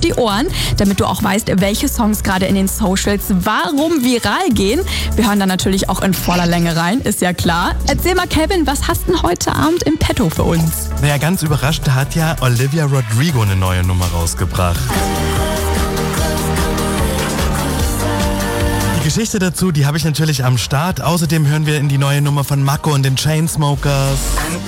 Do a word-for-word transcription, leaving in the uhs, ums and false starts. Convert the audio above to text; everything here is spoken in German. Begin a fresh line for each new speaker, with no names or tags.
die Ohren, damit du auch weißt, welche Songs gerade in den Socials warum viral gehen. Wir hören dann natürlich auch in voller Länge rein, ist ja klar. Erzähl mal, Kevin, was hast du denn heute Abend im Petto für uns?
Naja, ganz überrascht hat ja Olivia Rodrigo eine neue Nummer rausgebracht. Die Geschichte dazu, die habe ich natürlich am Start. Außerdem hören wir in die neue Nummer von Mako und den Chainsmokers.